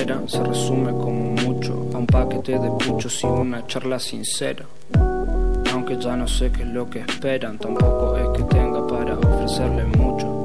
carrera se resume como mucho a un paquete de puchos y una charla sincera. Aunque ya no sé qué es lo que esperan, tampoco es que tenga para ofrecerle mucho.